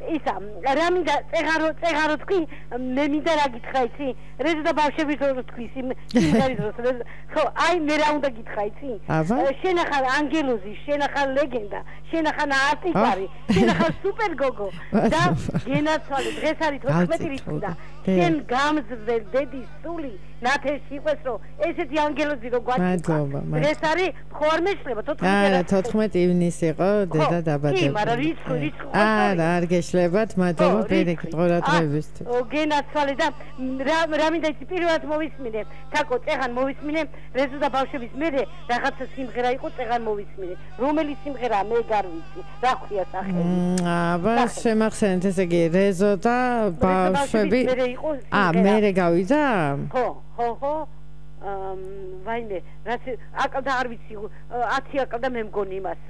ისა რა მინდა წეღარო თქვი მე მინდა რა გითხრა იცი რეზო და ბავშვები რო თქვი სიმღერის დროს ხო აი მე რა უნდა გითხრა იცი შენ ახალ ანგელოზი შენ ახალ ლეგენდა შენ ახალ არტისტარი შენ ახალ სუპერ გოგო და გენაცვალე დღეს არის 14 რიცხვი და შენ გამზრდელ დედის სული ნათელში იყოს რომ ესეთი ანგელოზი რო გვაჭირდა დღეს არის ხო არ მეშლება 14 ივნისი იყო დედა დაბადებული კი მაგრამ რიცხვი არა არ გეშლებათ მადლობა პირიქით ყურადღებისთვის გენაცვალე და რა მინდა იცი პირველად მოვისმინე თაკო წეღან მოვისმინე რეზო და ბავშვების მერე რაღაცა სიმღერა იყო წეღან მოვისმინე რომელი სიმღერაა მე გარ ვიცი რა ქვია სახელი აბა შემახსენეთ ესე იგი რეზო და ბავშვები მერე გავიდა ხო ვაიმე რაც აკლდა არ ვიცი 10 აკლდა მე მგონი იმას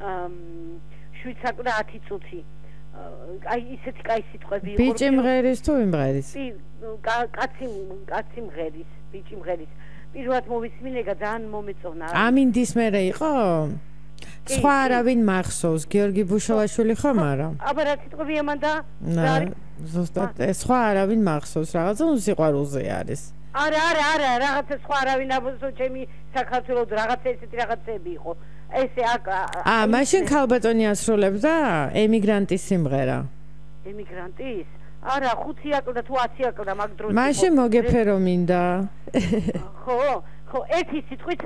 7 აკლდა 10 წუთი აი ისეთი კაი სიტყვები იყო ბიჭი მღერის თუ იმღერის კაცი მღერის ბიჭი მღერის პირველად მოვისმინე ძალიან მომეწონა ამინდის მერე იყო სხვა არავინ მახსოვს გიორგი ბუშოვაშვილი ხომ არა აბა რა სიტყვებია მანდა ზუსტად სხვა არავინ მახსოვს რაღაცა სიყვარულზე არის არა რაღაცა სხვა არავინ აბსოლუტურად ჩემი საქართველოს რაღაცა ესეთი რაღაცები იყო ესე მაშინ ქალბატონი ასრულებდა ემიგრანტის სიმღერა ემიგრანტის არა 5 აკლდა თუ 10 აკლდა მაგ დროს მაშინ მოგეფერო მინდა ხო ერთი სიტყვით